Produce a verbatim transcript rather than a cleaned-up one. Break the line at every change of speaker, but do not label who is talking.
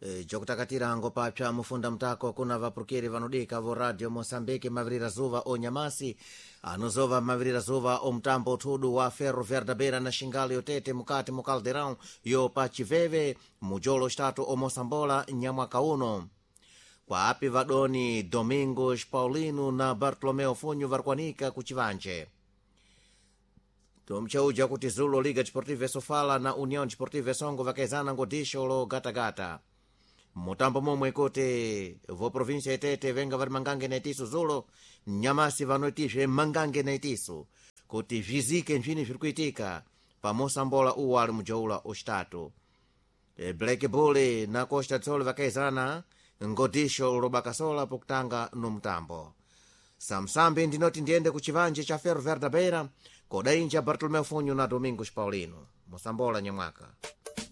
jokutakatira ngopapya mufunda mtako kuna vapurukiri vanodika vo radio Moçambique mavirira zuva o Nyamasi anozova mavirira zuva o mtambo uthudu wa ferro verdadeira na xingali yotete mukati mu caldeirão yo pa Chiveve mujolo xitatu o Moçambola nyamwaka uno kwa api vadoni Domingos Paulino na Bartolomeu Funho varikwanika ku Chivanje. Tomchauja kuti Zulo Liga Desportiva Sofala na União Desportiva Songo vakezana ngodisho lo gata-gata. Mutambo momwe kuti vo província itete venga vari mangange na itiso Zulo, Nyamasi vanoitishe mangange na itiso, kuti vizike nchini virikuitika pa Moçambola uwa ali mujaula oxitatu. E Black Bull na Costa Tsolo vakezana ngodisho lo bakasola pokutanga no mutambo. Samsambi ndinoti ndiende ku Chivanje cha Ferro Verdadeira kodainja Bartolomeu Funho na Domingos Paulino Moçambola nyamwaka.